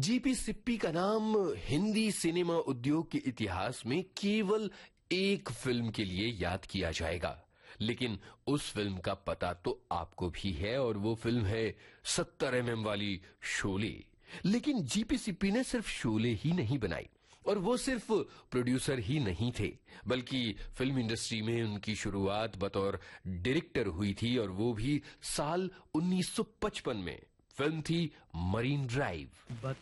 GP Sippy का नाम Hindi cinema उद्योग के इतिहास में केवल एक फिल्म के लिए याद किया जाएगा, लेकिन उस फिल्म का पता तो आपको भी है और वो फिल्म है 70 mm वाली शोले। लेकिन जीपी सिप्पी ने सिर्फ शोले ही नहीं बनाई, और वो सिर्फ प्रोड्यूसर ही नहीं थे, बल्कि फिल्म इंडस्ट्री में उनकी शुरुआत बतौर डायरेक्टर हुई थी, और वो भी साल 1955 में। फिल्म थी मरीन ड्राइव।